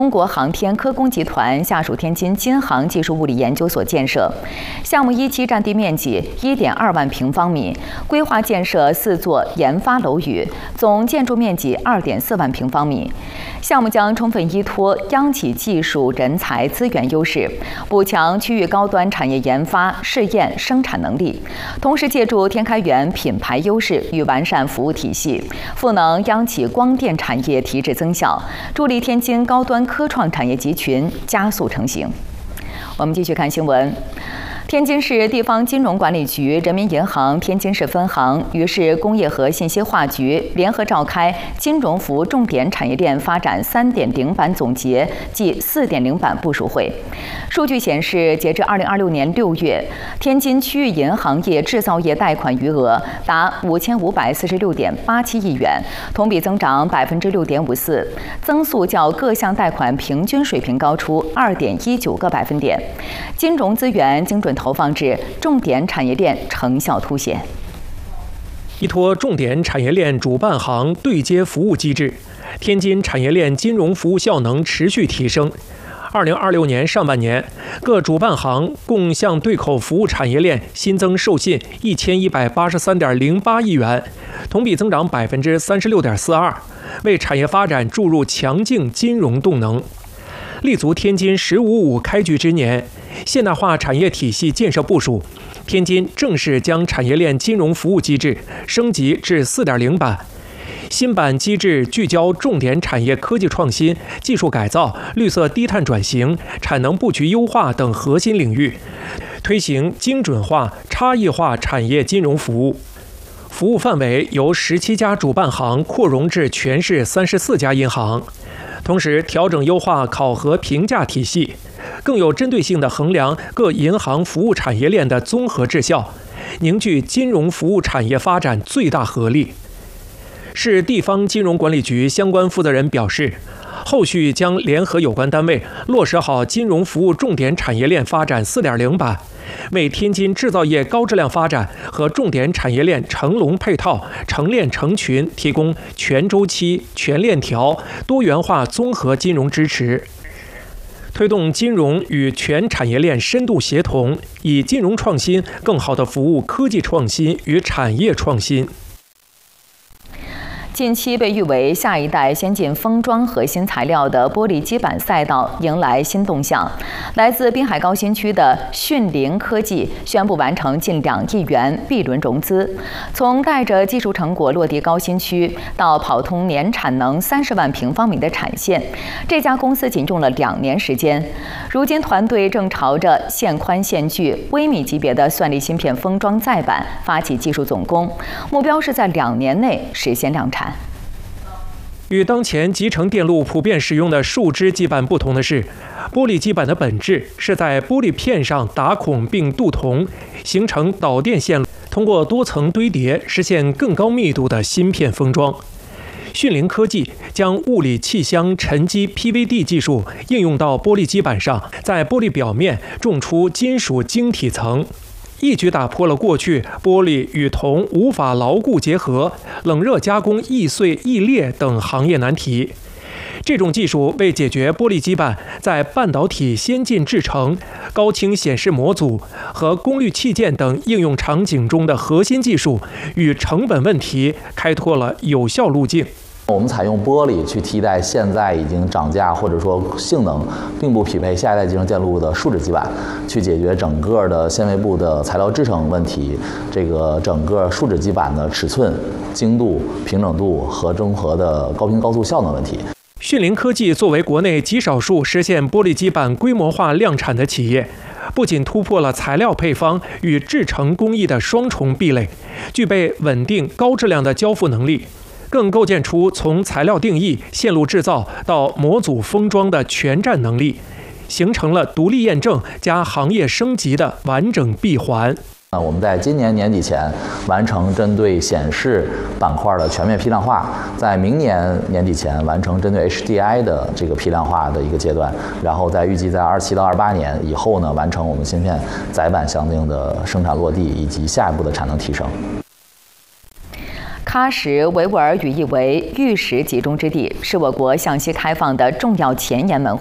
中国航天科工集团下属天津金航技术物理研究所建设。项目1期占地面积1.2万平方米，规划建设4座研发楼宇，总建筑面积2.4万平方米。项目将充分依托央企技术人才资源优势，补强区域高端产业研发、试验、生产能力，同时借助天开源品牌优势与完善服务体系，赋能央企光电产业提质增效，助力天津高端科创产业集群加速成型。我们继续看新闻。天津市地方金融管理局、人民银行天津市分行与市工业和信息化局联合召开金融服务重点产业链发展3.0版总结暨4.0版部署会。数据显示，截至2026年6月，天津区域银行业制造业贷款余额达5546.87亿元，同比增长6.54%，增速较各项贷款平均水平高出2.19个百分点。金融资源精准投放至重点产业链，成效凸显。 依托重点产业链主办行对接服务机制，天津产业链金融服务效能持续提升。2026年上半年，各主办行共向对口服务产业链新增授信1183.08亿元，同比增长36.42%，为产业发展注入强劲金融动能。立足天津“15+5”开局之年，现代化产业体系建设部署，天津正式将产业链金融服务机制升级至4.0版。新版机制聚焦重点产业科技创新、技术改造、绿色低碳转型、产能布局优化等核心领域，推行精准化、差异化产业金融服务。服务范围由17家主办行扩容至全市34家银行。同时调整优化考核评价体系，更有针对性地衡量各银行服务产业链的综合质效，凝聚金融服务产业发展最大合力。市地方金融管理局相关负责人表示，后续将联合有关单位落实好金融服务重点产业链发展4.0版，为天津制造业高质量发展和重点产业链成龙配套、成链成群提供全周期、全链条、多元化综合金融支持，推动金融与全产业链深度协同，以金融创新更好地服务科技创新与产业创新。 近期被誉为下一代先进封装核心材料的玻璃基板赛道迎来新动向。来自滨海高新区的迅凌科技宣布完成近2亿元 B 轮融资，从带着技术成果落地高新区到跑通年产能30万平方米的产线，这家公司仅用了2年时间。如今团队正朝着线宽线距、微米级别的算力芯片封装载板发起技术总攻，目标是在2年内实现量产。 与当前集成电路普遍使用的树脂基板不同的是，玻璃基板的本质是在玻璃片上打孔并镀铜，形成导电线路，通过多层堆叠实现更高密度的芯片封装。迅凌科技将物理气箱沉积 PVD 技术应用到玻璃基板上，在玻璃表面种出金属晶体层，一举打破了过去玻璃与铜无法牢固结合、冷热加工易碎易裂等行业难题。这种技术为解决玻璃基板在半导体先进制程、高清显示模组和功率器件等应用场景中的核心技术与成本问题开拓了有效路径。 我们采用玻璃去替代现在已经涨价或者说性能并不匹配下一代集成电路的树脂基板，去解决整个的纤维部的材料制成问题，这个整个树脂基板的尺寸、精度、平整度和综合的高频高速效能问题。 迅凌科技作为国内极少数实现玻璃基板规模化量产的企业，不仅突破了材料配方与制成工艺的双重壁垒，具备稳定高质量的交付能力，更构建出从材料定义、线路制造到模组封装的全站能力，形成了独立验证加行业升级的完整闭环。 我们在今年年底前完成针对显示板块的全面批量化，在明年年底前完成针对 HDI 的这个批量化的一个阶段，然后预计在27到28年以后呢，完成我们芯片载板相应的生产落地以及下一步的产能提升。 喀什维吾尔语意为玉石集中之地，是我国向西开放的重要前沿门户。